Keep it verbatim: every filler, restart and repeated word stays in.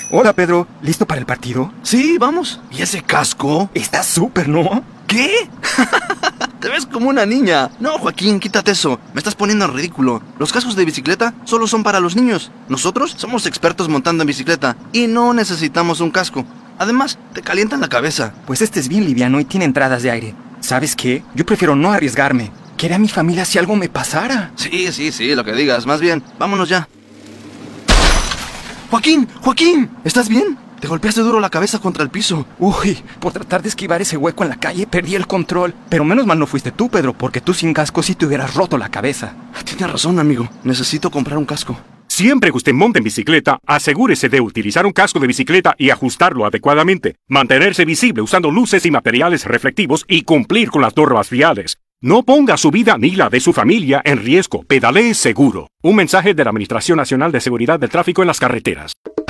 Hola, Pedro. ¿Listo para el partido? Sí, vamos. ¿Y ese casco? Está súper, ¿no? ¿Qué? Te ves como una niña. No, Joaquín, quítate eso. Me estás poniendo en ridículo. Los cascos de bicicleta solo son para los niños. Nosotros somos expertos montando en bicicleta y no necesitamos un casco. Además, te calientan la cabeza. Pues este es bien liviano y tiene entradas de aire. ¿Sabes qué? Yo prefiero no arriesgarme. ¿Qué haría mi familia si algo me pasara? Sí, sí, sí, lo que digas. Más bien, vámonos ya. Joaquín, Joaquín, ¿estás bien? Te golpeaste duro la cabeza contra el piso. Uy, por tratar de esquivar ese hueco en la calle perdí el control. Pero menos mal no fuiste tú, Pedro, porque tú sin casco sí te hubieras roto la cabeza. Tienes razón, amigo. Necesito comprar un casco. Siempre que usted monte en bicicleta, asegúrese de utilizar un casco de bicicleta y ajustarlo adecuadamente, mantenerse visible usando luces y materiales reflectivos y cumplir con las normas viales. No ponga su vida ni la de su familia en riesgo. Pedalee seguro. Un mensaje de la Administración Nacional de Seguridad del Tráfico en las Carreteras.